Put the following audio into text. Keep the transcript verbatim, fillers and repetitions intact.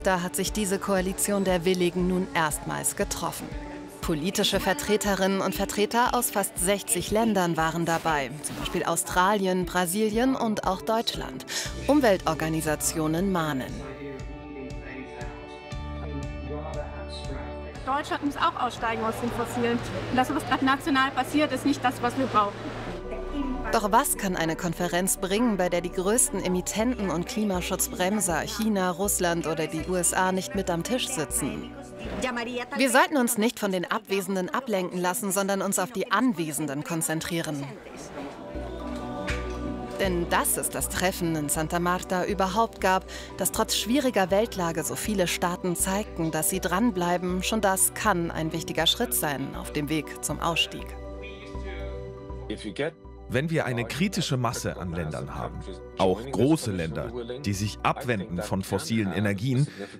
Da hat sich diese Koalition der Willigen nun erstmals getroffen. Politische Vertreterinnen und Vertreter aus fast sechzig Ländern waren dabei, zum Beispiel Australien, Brasilien und auch Deutschland. Umweltorganisationen mahnen. Deutschland muss auch aussteigen aus den Fossilen. Und das, was gerade national passiert, ist nicht das, was wir brauchen. Doch was kann eine Konferenz bringen, bei der die größten Emittenten und Klimaschutzbremser China, Russland oder die U S A nicht mit am Tisch sitzen? Wir sollten uns nicht von den Abwesenden ablenken lassen, sondern uns auf die Anwesenden konzentrieren. Denn dass es das Treffen in Santa Marta überhaupt gab, das trotz schwieriger Weltlage so viele Staaten zeigten, dass sie dranbleiben, schon das kann ein wichtiger Schritt sein auf dem Weg zum Ausstieg. Wenn wir eine kritische Masse an Ländern haben, auch große Länder, die sich abwenden von fossilen Energien,